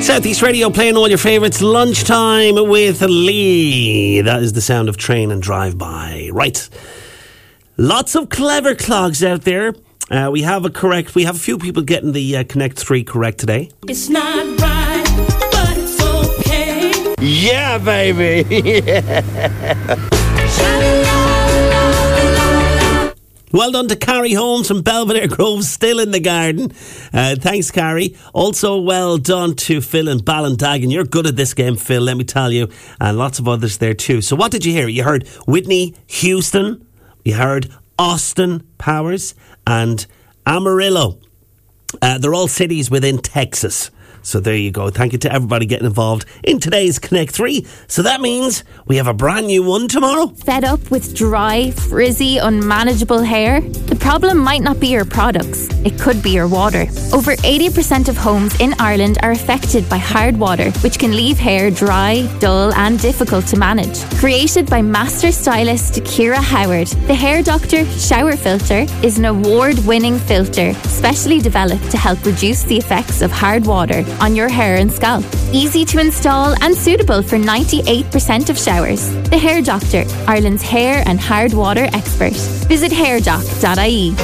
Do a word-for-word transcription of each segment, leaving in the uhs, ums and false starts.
Southeast Radio playing all your favourites. Lunchtime with Lee. That is the sound of train and drive-by. Right. Lots of clever clogs out there. Uh, we have a correct. We have a few people getting the uh, Connect three correct today. It's not right, but it's okay. Yeah, baby. Yeah. Well done to Carrie Holmes from Belvedere Grove, still in the garden. Uh, thanks, Carrie. Also, well done to Phil and Ballindagan. You're good at this game, Phil, let me tell you. And lots of others there too. So what did you hear? You heard Whitney Houston. You heard Austin Powers and Amarillo. Uh, they're all cities within Texas. So there you go. Thank you to everybody getting involved in today's Connect three. So that means we have a brand new one tomorrow. Fed up with dry, frizzy, unmanageable hair? The problem might not be your products. It could be your water. Over eighty percent of homes in Ireland are affected by hard water, which can leave hair dry, dull and difficult to manage. Created by master stylist Ciara Howard, the Hair Doctor Shower Filter is an award-winning filter specially developed to help reduce the effects of hard water on your hair and scalp. Easy to install and suitable for ninety-eight percent of showers. The Hair Doctor, Ireland's hair and hard water expert. Visit hair doc dot I E.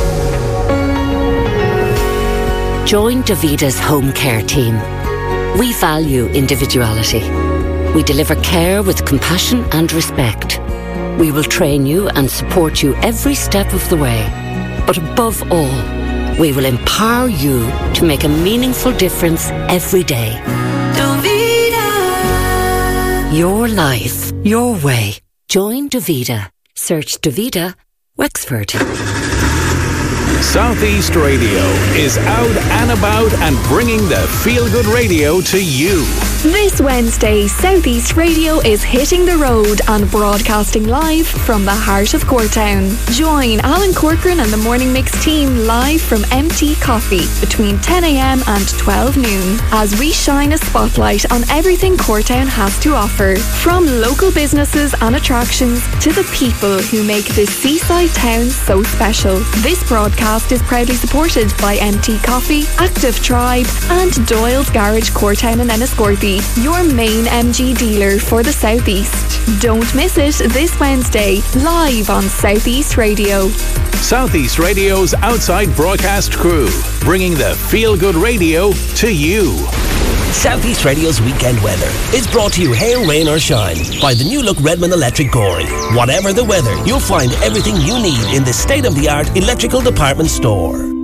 Join Davida's home care team. We value individuality. We deliver care with compassion and respect. We will train you and support you every step of the way. But above all, we will empower you to make a meaningful difference every day. Davida. Your life, your way. Join Davida. Search Davida, Wexford. Southeast Radio is out and about and bringing the feel-good radio to you. This Wednesday, Southeast Radio is hitting the road and broadcasting live from the heart of Courtown. Join Alan Corcoran and the Morning Mix team live from M T Coffee between ten a.m. and twelve noon as we shine a spotlight on everything Courtown has to offer. From local businesses and attractions to the people who make this seaside town so special. This broadcast is proudly supported by M T Coffee, Active Tribe and Doyle's Garage Courtown and Enniscorthy, your main M G dealer for the Southeast. Don't miss it this Wednesday, live on Southeast Radio. Southeast Radio's outside broadcast crew, bringing the feel-good radio to you. Southeast Radio's weekend weather is brought to you, hail, rain or shine, by the new look Redmond Electric Goring. Whatever the weather, you'll find everything you need in the state-of-the-art electrical department store.